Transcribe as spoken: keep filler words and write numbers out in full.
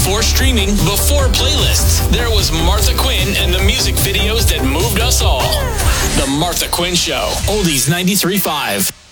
before streaming, before playlists, there was Martha Quinn and the music videos that moved us all. The Martha Quinn Show, Oldies ninety-three point five.